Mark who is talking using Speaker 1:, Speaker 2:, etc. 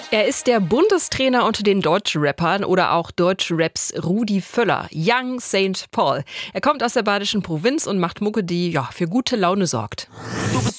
Speaker 1: Er ist der Bundestrainer unter den Deutschrappern oder auch Deutschraps Rudi Völler, Young St. Paul. Er kommt aus der badischen Provinz und macht Mucke, die für gute Laune sorgt.
Speaker 2: Du bist